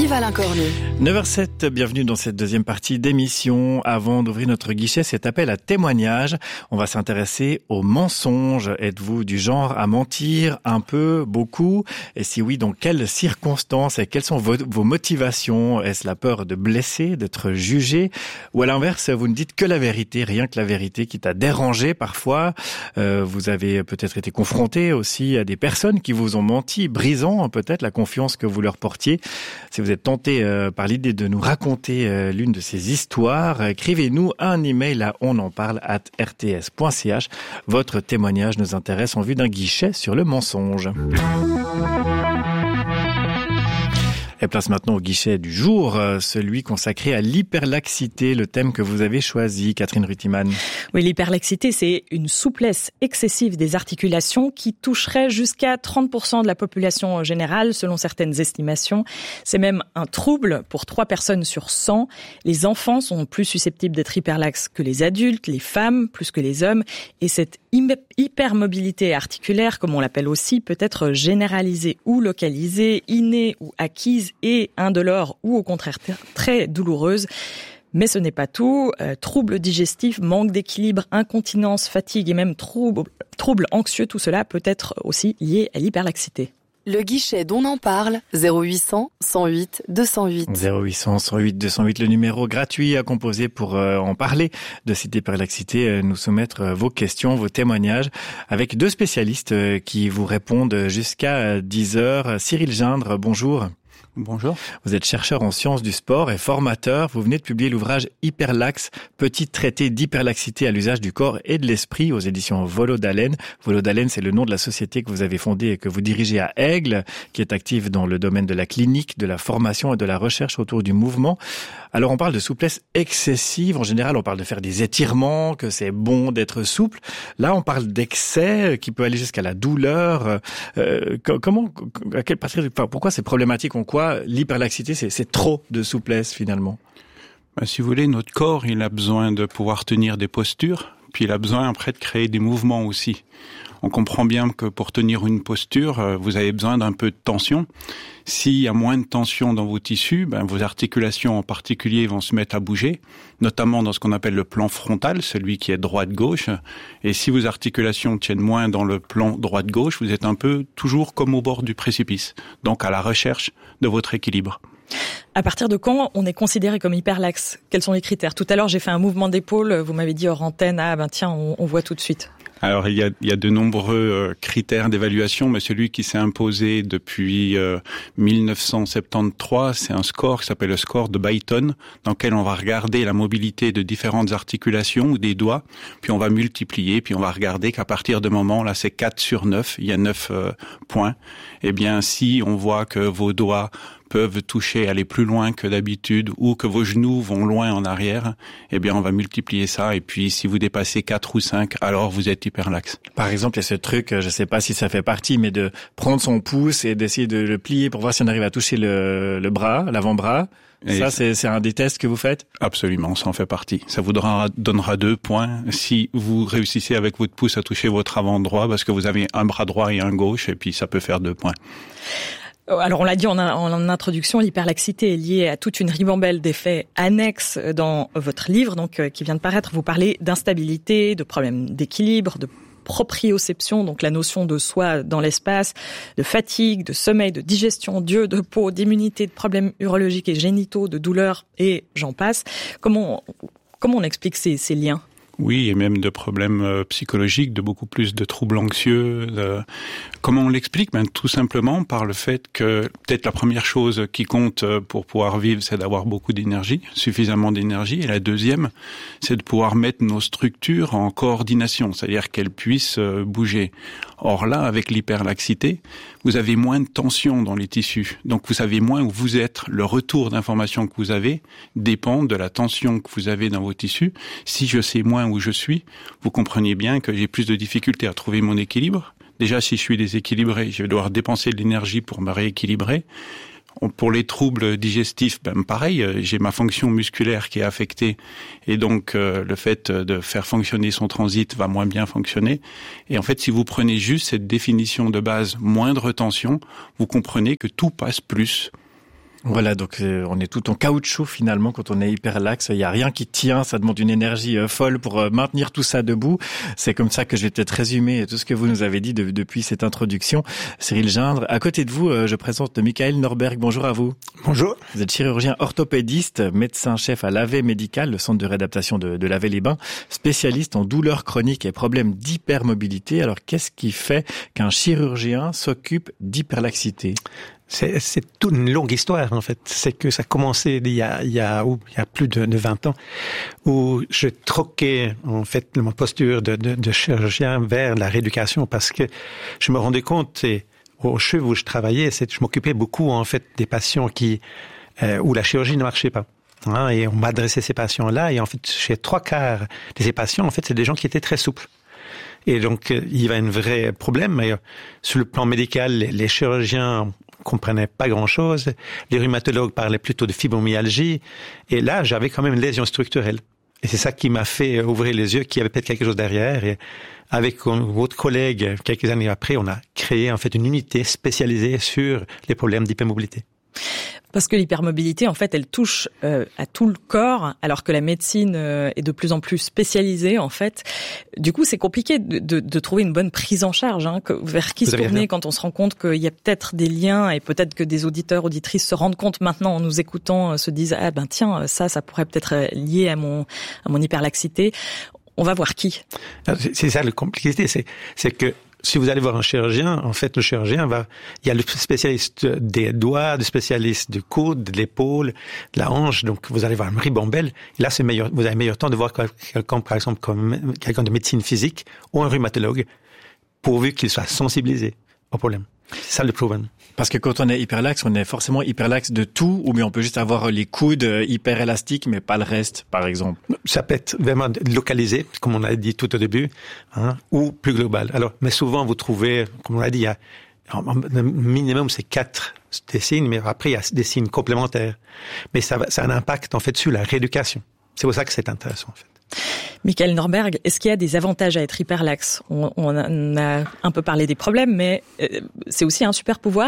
Yves Alain Cornu. 9h07, bienvenue dans cette deuxième partie d'émission. Avant d'ouvrir notre guichet, cet appel à témoignage, on va s'intéresser aux mensonges. Êtes-vous du genre à mentir un peu, beaucoup? Et si oui, dans quelles circonstances et quelles sont vos motivations? Est-ce la peur de blesser, d'être jugé? Ou à l'inverse, vous ne dites que la vérité, rien que la vérité, quitte à déranger parfois? Vous avez peut-être été confronté aussi à des personnes qui vous ont menti, brisant peut-être la confiance que vous leur portiez. Si vous êtes tenté par l'idée de nous raconter l'une de ces histoires, écrivez-nous un email à onenparle@rts.ch. Votre témoignage nous intéresse en vue d'un guichet sur le mensonge. Et place maintenant au guichet du jour, celui consacré à l'hyperlaxité, le thème que vous avez choisi, Catherine Rutimann. Oui, l'hyperlaxité, c'est une souplesse excessive des articulations qui toucherait jusqu'à 30% de la population générale, selon certaines estimations. C'est même un trouble pour 3 personnes sur 100. Les enfants sont plus susceptibles d'être hyperlaxes que les adultes, les femmes plus que les hommes. Et cette hypermobilité articulaire, comme on l'appelle aussi, peut être généralisée ou localisée, innée ou acquise, et indolore ou au contraire très douloureuse. Mais ce n'est pas tout. Troubles digestifs, manque d'équilibre, incontinence, fatigue et même troubles anxieux, tout cela peut être aussi lié à l'hyperlaxité. Le guichet d'On en parle, 0800 108 208. 0800 108 208, le numéro gratuit à composer pour en parler de cette hyperlaxité, nous soumettre vos questions, vos témoignages, avec 2 spécialistes qui vous répondent jusqu'à 10h. Cyril Gindre, bonjour. Bonjour. Vous êtes chercheur en sciences du sport et formateur. Vous venez de publier l'ouvrage Hyperlaxe, petit traité d'hyperlaxité à l'usage du corps et de l'esprit aux éditions Volodalen. Volodalen, c'est le nom de la société que vous avez fondée et que vous dirigez à Aigle, qui est active dans le domaine de la clinique, de la formation et de la recherche autour du mouvement. Alors, on parle de souplesse excessive. En général, on parle de faire des étirements, que c'est bon d'être souple. Là, on parle d'excès qui peut aller jusqu'à la douleur. Pourquoi c'est problématique? En quoi l'hyperlaxité, c'est trop de souplesse finalement? Si vous voulez, notre corps, il a besoin de pouvoir tenir des postures, puis il a besoin après de créer des mouvements aussi. On comprend bien que pour tenir une posture, vous avez besoin d'un peu de tension. S'il y a moins de tension dans vos tissus, vos articulations en particulier vont se mettre à bouger, notamment dans ce qu'on appelle le plan frontal, celui qui est droite-gauche. Et si vos articulations tiennent moins dans le plan droite-gauche, vous êtes un peu toujours comme au bord du précipice, donc à la recherche de votre équilibre. À partir de quand on est considéré comme hyperlaxe? Quels sont les critères? Tout à l'heure, j'ai fait un mouvement d'épaule, vous m'avez dit hors antenne, on voit tout de suite. Alors, il y a de nombreux critères d'évaluation, mais celui qui s'est imposé depuis 1973, c'est un score qui s'appelle le score de Beighton, dans lequel on va regarder la mobilité de différentes articulations ou des doigts, puis on va multiplier, puis on va regarder qu'à partir de moment, là c'est 4 sur 9, il y a 9 points. Eh bien, si on voit que vos doigts peuvent toucher, aller plus loin que d'habitude, ou que vos genoux vont loin en arrière, eh bien, on va multiplier ça, et puis, si vous dépassez 4 ou 5, alors vous êtes hyperlaxe. Par exemple, il y a ce truc, je sais pas si ça fait partie, mais de prendre son pouce et d'essayer de le plier pour voir si on arrive à toucher le bras, l'avant-bras. Ça, c'est un des tests que vous faites? Absolument, ça en fait partie. Ça vous donnera 2 points si vous réussissez avec votre pouce à toucher votre avant droit, parce que vous avez un bras droit et un gauche, et puis ça peut faire 2 points. Alors on l'a dit en introduction, l'hyperlaxité est liée à toute une ribambelle d'effets annexes dans votre livre, donc qui vient de paraître. Vous parlez d'instabilité, de problèmes d'équilibre, de proprioception, donc la notion de soi dans l'espace, de fatigue, de sommeil, de digestion, d'yeux, de peau, d'immunité, de problèmes urologiques et génitaux, de douleurs et j'en passe. Comment on explique ces liens? Oui, et même de problèmes psychologiques, de beaucoup plus de troubles anxieux. Comment on l'explique? Tout simplement par le fait que peut-être la première chose qui compte pour pouvoir vivre, c'est d'avoir beaucoup d'énergie, suffisamment d'énergie. Et la deuxième, c'est de pouvoir mettre nos structures en coordination, c'est-à-dire qu'elles puissent bouger. Or là, avec l'hyperlaxité, vous avez moins de tension dans les tissus. Donc vous savez moins où vous êtes. Le retour d'information que vous avez dépend de la tension que vous avez dans vos tissus. Si je sais moins où je suis, vous comprenez bien que j'ai plus de difficultés à trouver mon équilibre. Déjà, si je suis déséquilibré, je vais devoir dépenser de l'énergie pour me rééquilibrer. Pour les troubles digestifs, pareil, j'ai ma fonction musculaire qui est affectée et donc le fait de faire fonctionner son transit va moins bien fonctionner. Et en fait, si vous prenez juste cette définition de base, moindre tension, vous comprenez que tout passe plus. Voilà, donc on est tout en caoutchouc finalement quand on est hyperlaxe. Il y a rien qui tient, ça demande une énergie folle pour maintenir tout ça debout. C'est comme ça que je vais peut-être résumer tout ce que vous nous avez dit depuis cette introduction. Cyril Gindre, à côté de vous, je présente Michael Norberg. Bonjour à vous. Bonjour. Vous êtes chirurgien orthopédiste, médecin-chef à l'AV Médical, le centre de réadaptation de l'Avey-les-Bains, spécialiste en douleurs chroniques et problèmes d'hypermobilité. Alors qu'est-ce qui fait qu'un chirurgien s'occupe d'hyperlaxité ? C'est toute une longue histoire, en fait. C'est que ça a commencé il y a plus de 20 ans, où je troquais, en fait, mon posture de chirurgien vers la rééducation parce que je me rendais compte, et au CHUV où je travaillais, je m'occupais beaucoup, en fait, des patients où la chirurgie ne marchait pas. Et on m'adressait ces patients-là, et en fait, chez 3/4 de ces patients, en fait, c'est des gens qui étaient très souples. Et donc, il y avait un vrai problème. Mais sur le plan médical, les chirurgiens comprenaient pas grand-chose. Les rhumatologues parlaient plutôt de fibromyalgie. Et là, j'avais quand même une lésion structurelle. Et c'est ça qui m'a fait ouvrir les yeux qu'il y avait peut-être quelque chose derrière. Et avec votre collègue, quelques années après, on a créé en fait une unité spécialisée sur les problèmes d'hypermobilité. Parce que l'hypermobilité, en fait, elle touche à tout le corps, alors que la médecine est de plus en plus spécialisée, en fait. Du coup, c'est compliqué de trouver une bonne prise en charge. Vers qui se tourner quand on se rend compte qu'il y a peut-être des liens, et peut-être que des auditeurs, auditrices se rendent compte maintenant en nous écoutant, se disent « Ah ben tiens, ça pourrait peut-être être lié à mon hyperlaxité ». On va voir qui. C'est ça la complexité, c'est que si vous allez voir un chirurgien, en fait, le chirurgien il y a le spécialiste des doigts, le spécialiste du coude, de l'épaule, de la hanche. Donc, vous allez voir une ribambelle. Et là, vous avez meilleur temps de voir quelqu'un, par exemple, comme quelqu'un de médecine physique ou un rhumatologue, pourvu qu'il soit sensibilisé au problème. C'est ça le problème. Parce que quand on est hyperlaxe, on est forcément hyperlaxe de tout, ou bien on peut juste avoir les coudes hyper élastiques, mais pas le reste, par exemple. Ça peut être vraiment localisé, comme on a dit tout au début, ou plus global. Alors, mais souvent vous trouvez, comme on l'a dit, il y a un minimum c'est 4 des signes, mais après il y a des signes complémentaires. Mais ça a un impact en fait sur la rééducation. C'est pour ça que c'est intéressant en fait. Michael Norberg, est-ce qu'il y a des avantages à être hyperlaxe ? On a un peu parlé des problèmes, mais c'est aussi un super pouvoir ?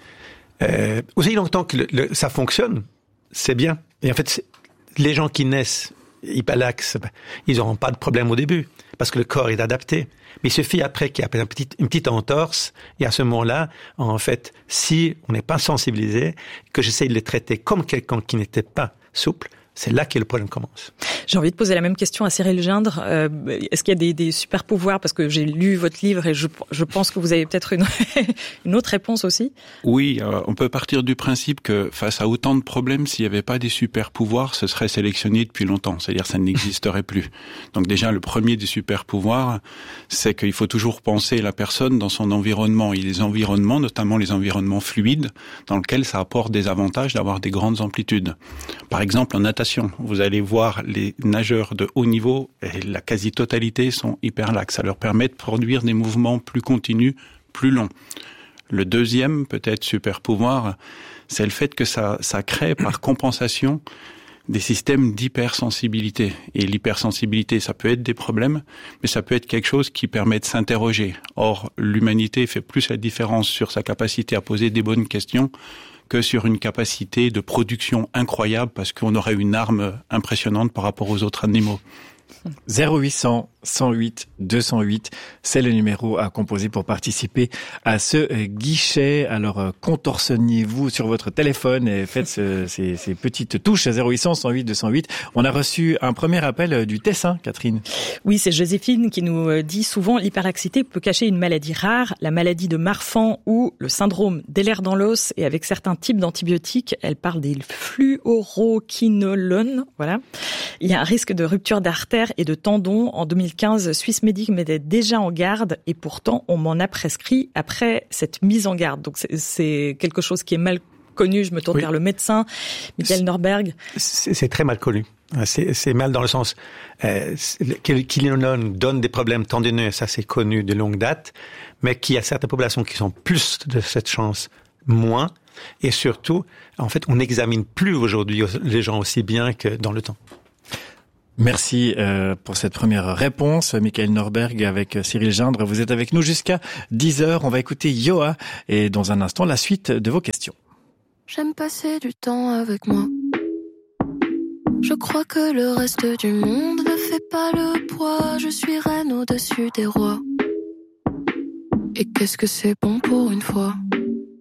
Aussi longtemps que ça fonctionne, c'est bien. Et en fait, les gens qui naissent hyperlaxes, ils n'auront pas de problème au début, parce que le corps est adapté. Mais il suffit après qu'il y ait une petite entorse, et à ce moment-là, en fait, si on n'est pas sensibilisé, que j'essaye de les traiter comme quelqu'un qui n'était pas souple, c'est là que le problème commence. J'ai envie de poser la même question à Cyril Gindre. Est-ce qu'il y a des super pouvoirs ? Parce que j'ai lu votre livre et je pense que vous avez peut-être une autre réponse aussi. Oui, on peut partir du principe que face à autant de problèmes, s'il n'y avait pas des super pouvoirs, ce serait sélectionné depuis longtemps. C'est-à-dire ça n'existerait plus. Donc déjà, le premier des super pouvoirs, c'est qu'il faut toujours penser la personne dans son environnement. Et les environnements, notamment les environnements fluides, dans lesquels ça apporte des avantages d'avoir des grandes amplitudes. Par exemple, en natation, vous allez voir les nageurs de haut niveau, et la quasi-totalité sont hyperlaxes. Ça leur permet de produire des mouvements plus continus, plus longs. Le deuxième, peut-être super pouvoir, c'est le fait que ça crée par compensation des systèmes d'hypersensibilité. Et l'hypersensibilité, ça peut être des problèmes, mais ça peut être quelque chose qui permet de s'interroger. Or, l'humanité fait plus la différence sur sa capacité à poser des bonnes questions que sur une capacité de production incroyable, parce qu'on aurait une arme impressionnante par rapport aux autres animaux. 0800 108 208, c'est le numéro à composer pour participer à ce guichet. Alors contorsionnez-vous sur votre téléphone et faites ces petites touches à 0800 108 208. On a reçu un premier appel du Tessin, Catherine. Oui, c'est Joséphine qui nous dit souvent l'hyperlaxité peut cacher une maladie rare, la maladie de Marfan ou le syndrome d'Ehlers dans l'os, et avec certains types d'antibiotiques, elle parle des fluoroquinolones. Voilà. Il y a un risque de rupture d'artères et de tendons. En 2015, Swissmedic mettait déjà en garde et pourtant on m'en a prescrit après cette mise en garde. Donc c'est quelque chose qui est mal connu. Je me tourne vers le médecin, Michael Norberg. C'est très mal connu. C'est mal dans le sens que le quinolone donne des problèmes tendineux, ça c'est connu de longue date, mais qu'il y a certaines populations qui sont plus de cette chance, moins. Et surtout, en fait, on n'examine plus aujourd'hui les gens aussi bien que dans le temps. Merci pour cette première réponse, Michael Norberg avec Cyril Gindre. Vous êtes avec nous jusqu'à 10h. On va écouter Yoa et dans un instant la suite de vos questions. j'aime passer du temps avec moi. Je crois que le reste du monde ne fait pas le poids. Je suis reine au-dessus des rois. Et qu'est-ce que c'est bon pour une fois.